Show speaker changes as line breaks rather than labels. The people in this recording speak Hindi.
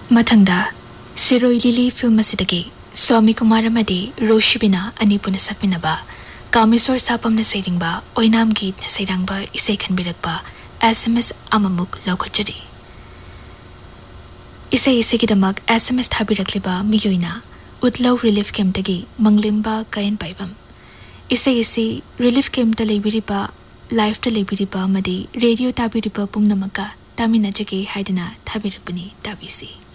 मथंगदा सिरोई लिली फिल्म असिदगी स्वामी कुमार अमदी रोशिबिना अनिपुन सकमिनबा कामेश्वर सापमना सैरिंगबा ओइनाम गीत न सैरांगबा इसे खनबिरकबा SMS अममुक लौखचरी इसे की दमक SMS थाबिरकलिबा मियोइना उतलौ रिलीफ कैंप तगी मंगलिम्बा कयन पाइबम इसे रिलीफ कैंप त लेबिरिबा लाइफ त लेबिरिबा मदी रेडियो ताबिरिबा पुमनमका तामिनाजगे हाइदना थाबिरकबनी ताबिसी